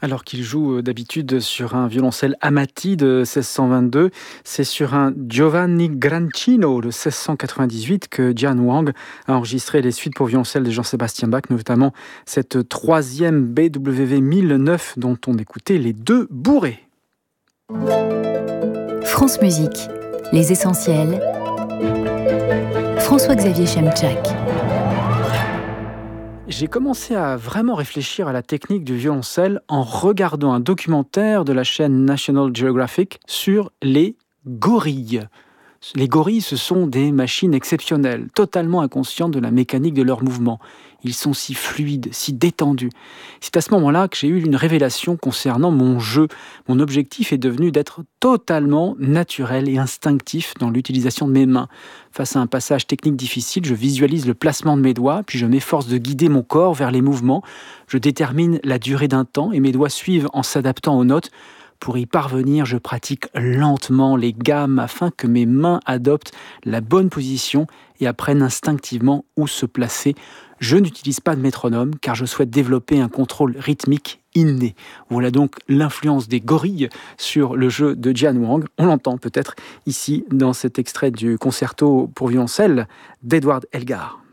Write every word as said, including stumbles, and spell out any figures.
Alors qu'il joue euh, d'habitude sur un violoncelle Amati de seize cent vingt-deux, c'est sur un Giovanni Grancino de seize cent quatre-vingt-dix-huit que Jian Wang a enregistré les suites pour violoncelle de Jean-Sébastien Bach, notamment cette troisième B W V mille neuf dont on écoutait les deux bourrées. France Musique, les essentiels. François-Xavier Chemczak. J'ai commencé à vraiment réfléchir à la technique du violoncelle en regardant un documentaire de la chaîne National Geographic sur les gorilles. Les gorilles, ce sont des machines exceptionnelles, totalement inconscientes de la mécanique de leurs mouvements. Ils sont si fluides, si détendus. C'est à ce moment-là que j'ai eu une révélation concernant mon jeu. Mon objectif est devenu d'être totalement naturel et instinctif dans l'utilisation de mes mains. Face à un passage technique difficile, je visualise le placement de mes doigts, puis je m'efforce de guider mon corps vers les mouvements. Je détermine la durée d'un temps et mes doigts suivent en s'adaptant aux notes. Pour y parvenir, je pratique lentement les gammes afin que mes mains adoptent la bonne position et apprennent instinctivement où se placer. Je n'utilise pas de métronome car je souhaite développer un contrôle rythmique inné. Voilà donc l'influence des gorilles sur le jeu de Jian Wang. On l'entend peut-être ici dans cet extrait du concerto pour violoncelle d'Edward Elgar.